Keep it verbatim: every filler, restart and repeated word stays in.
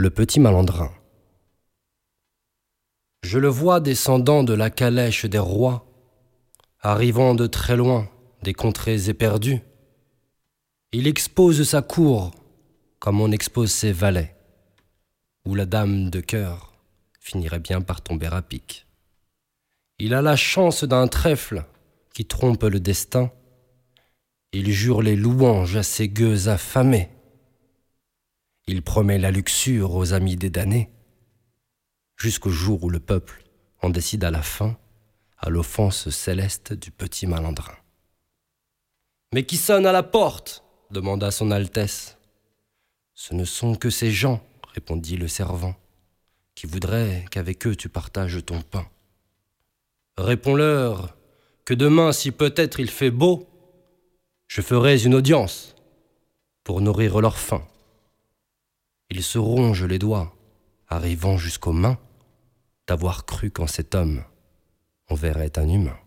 Le petit malandrin. Je le vois descendant de la calèche des rois, arrivant de très loin des contrées éperdues. Il expose sa cour comme on expose ses valets, où la dame de cœur finirait bien par tomber à pic. Il a la chance d'un trèfle qui trompe le destin. Il jure les louanges à ses gueux affamés. Il promet la luxure aux amis des damnés, jusqu'au jour où le peuple en décide à la fin, à l'offense céleste du petit malandrin. « Mais qui sonne à la porte ?» demanda son Altesse. « Ce ne sont que ces gens, » répondit le servant, « qui voudraient qu'avec eux tu partages ton pain. Réponds-leur que demain, si peut-être il fait beau, je ferai une audience pour nourrir leur faim. » Ils se rongent les doigts, arrivant jusqu'aux mains, d'avoir cru qu'en cet homme, on verrait un humain.